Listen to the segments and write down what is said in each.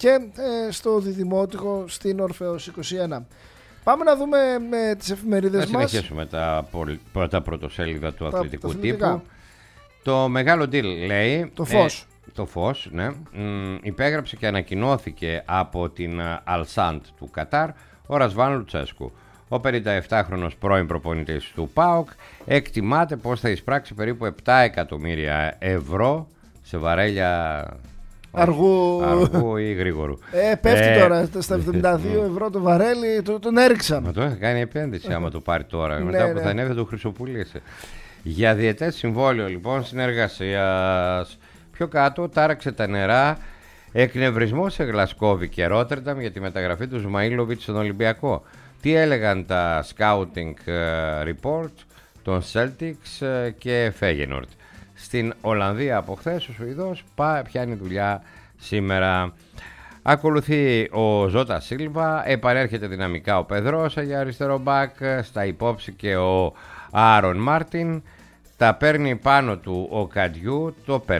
και στο Διδημότυχο στην Ορφέως 21. Πάμε να δούμε τις εφημερίδες μας. Να συνεχίσουμε τα πρωτοσέλιδα του αθλητικού τύπου. Το μεγάλο deal λέει. Το Φως, ναι. Υπέγραψε και ανακοινώθηκε από την Αλσάντ του Κατάρ ο Ρασβάν Λουτσέσκου. Ο 57χρονος πρώην προπονητής του ΠΑΟΚ εκτιμάται πως θα εισπράξει περίπου 7 εκατομμύρια ευρώ σε βαρέλια αργού ή γρήγορου. Πέφτει τώρα στα 72 ευρώ το βαρέλι, τον έριξαν. Μα το θα κάνει επένδυση άμα το πάρει τώρα. Μετά που θα ανέβει θα το χρυσοπουλήσει. Για διετές συμβόλαιο λοιπόν συνεργασίας. Πιο κάτω τάραξε τα νερά εκνευρισμό σε Γλασκόβη και Ρότερνταμ για τη μεταγραφή του Σμαΐλοβιτς στον Ολυμπιακό. Τι έλεγαν τα scouting report των Celtics και Feyenoord. Στην Ολλανδία από χθες ο Σουηδός πιάνει δουλειά σήμερα. Ακολουθεί ο Ζώτα Σίλβα, επανέρχεται δυναμικά ο Πεδρόσα για αριστερό μπακ, στα υπόψη και ο Άρον Μάρτιν. Τα παίρνει πάνω του ο Καντιού,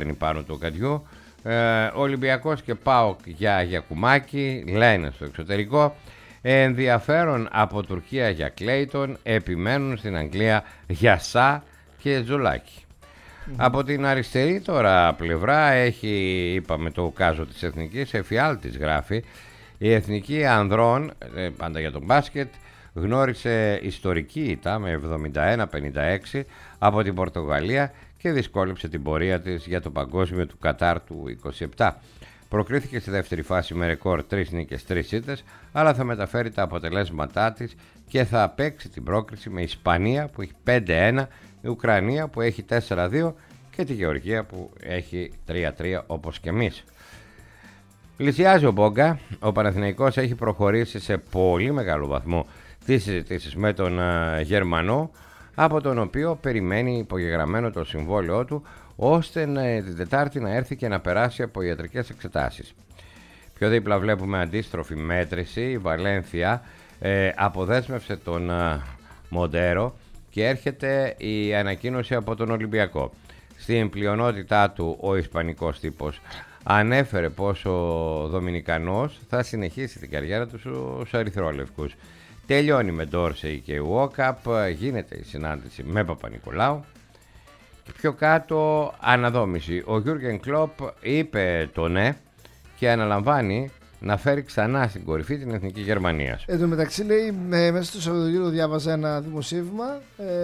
Ολυμπιακός και ΠΑΟΚ για Γιακουμάκη, λένε στο εξωτερικό. Ενδιαφέρον από Τουρκία για Κλέιτον, επιμένουν στην Αγγλία για Σα και Τζολάκη. Από την αριστερή τώρα πλευρά έχει, είπαμε, το κάζο της Εθνικής, εφιάλτης γράφει. Η Εθνική Ανδρών, πάντα για τον μπάσκετ, γνώρισε ιστορική ήττα με 71-56 από την Πορτογαλία και δυσκόλεψε την πορεία της για το παγκόσμιο του Κατάρ του 27. Προκρίθηκε στη δεύτερη φάση με ρεκόρ 3 νίκες 3 ήττες, αλλά θα μεταφέρει τα αποτελέσματά της και θα παίξει την πρόκριση με Ισπανία που έχει 5-1, η Ουκρανία που έχει 4-2 και τη Γεωργία που έχει 3-3 όπως και εμείς. Πλησιάζει ο Μπόγκα, ο Παναθηναϊκός έχει προχωρήσει σε πολύ μεγάλο βαθμό τις συζητήσεις με τον Γερμανό, από τον οποίο περιμένει υπογεγραμμένο το συμβόλαιό του, ώστε την Τετάρτη να έρθει και να περάσει από ιατρικές εξετάσεις. Πιο δίπλα βλέπουμε αντίστροφη μέτρηση. Η Βαλένθια αποδέσμευσε τον Μοντέρο και έρχεται η ανακοίνωση από τον Ολυμπιακό. Στην πλειονότητά του ο ισπανικός τύπος ανέφερε πως ο Δομινικανός θα συνεχίσει την καριέρα του στους Ερυθρόλευκους. Τελειώνει με Ντόρσεϊ και Ουόκαπ, γίνεται η συνάντηση με Παπα-Νικολάου. Και πιο κάτω αναδόμηση. Ο Γιούργεν Κλοπ είπε το ναι και αναλαμβάνει να φέρει ξανά στην κορυφή την Εθνική Γερμανίας. Εν τω μεταξύ λέει, μέσα στο Σαββατοκύριακο διάβαζα ένα δημοσίευμα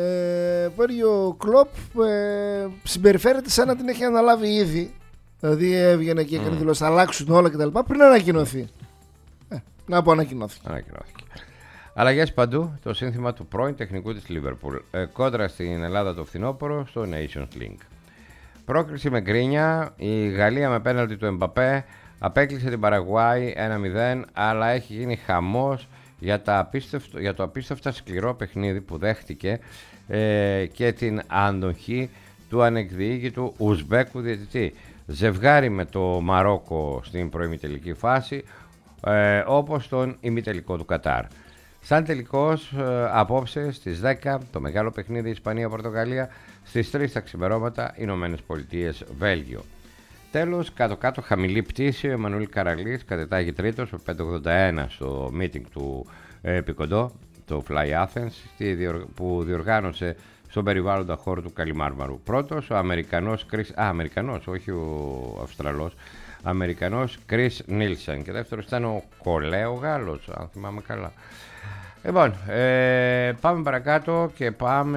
που έλεγε ο Κλοπ συμπεριφέρεται σαν να την έχει αναλάβει ήδη. Δηλαδή έβγαινε και έκανε δηλώσεις, θα αλλάξουν όλα κτλ. Πριν ανακοινωθεί. Να πω ανακοινώθηκε. Αλλαγές παντού, το σύνθημα του πρώην τεχνικού της Λίβερπουλ. Κόντρα στην Ελλάδα το φθινόπωρο στο Nations League. Πρόκριση με γκρίνια, η Γαλλία με πέναλτι του Εμπαπέ απέκλεισε την Παραγουάη 1-0, αλλά έχει γίνει χαμός για το απίστευτα σκληρό παιχνίδι που δέχτηκε και την αντοχή του ανεκδιήγητου Ουσμπέκου διαιτητή. Ζευγάρι με το Μαρόκο στην προημιτελική φάση, όπως τον ημιτελικό του Κατάρ. Σαν τελικός απόψε στις 10 το μεγάλο παιχνίδι Ισπανία-Πορτογαλία, στις 3 τα ξημερώματα Ηνωμένες Πολιτείες Βέλγιο. Τέλος, κάτω-κάτω χαμηλή πτήση, ο Εμμανουήλ Καραλής κατετάγει τρίτος με 581 στο meeting του Πικοντό, το Fly Athens, που διοργάνωσε στον περιβάλλοντα χώρο του Καλιμάρμαρου. Πρώτος ο Αμερικανός, όχι ο Αυστραλός, Αμερικανός Chris Nielsen, και δεύτερος ήταν ο Κολέο Γάλλος, αν θυμάμαι καλά. Λοιπόν, πάμε παρακάτω και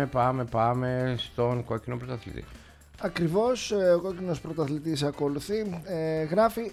πάμε στον κόκκινο πρωταθλητή. Ακριβώς, ο κόκκινος πρωταθλητής ακολουθεί. Γράφει,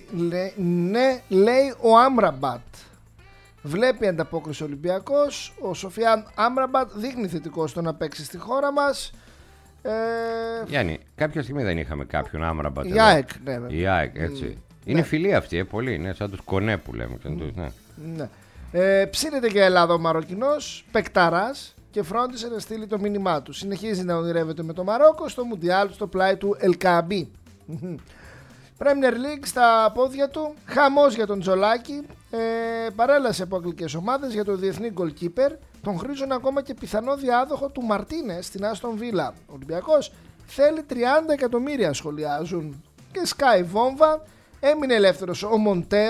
λέει ο Άμραμπατ. Βλέπει ανταπόκριση Ολυμπιακός. Ο Σοφιάν Άμραμπατ δείχνει θετικό στο να παίξει στη χώρα μας. Γιάννη, κάποια στιγμή δεν είχαμε κάποιον Άμραμπατ? Η ΑΕΚ, ναι. Η ΑΕΚ, έτσι. Είναι φιλοί αυτοί, πολύ, ναι, σαν τους Κονέ που λέμε. Ναι. Ψήνεται και Ελλάδα ο Μαροκινός, παικταράς, και φρόντισε να στείλει το μήνυμά του. Συνεχίζει να ονειρεύεται με το Μαρόκο στο Μουντιάλ στο πλάι του Ελκαμπή. Premier League στα πόδια του, χαμός για τον Τζολάκη, παρέλασε από αγγλικές ομάδες για το διεθνή goalkeeper, τον χρήζουν ακόμα και πιθανό διάδοχο του Μαρτίνες στην Άστον Βίλα. Ο Ολυμπιακός θέλει 30 εκατομμύρια, σχολιάζουν, και σκάει βόμβα. Έμεινε ελεύθερος ο Μοντέρο.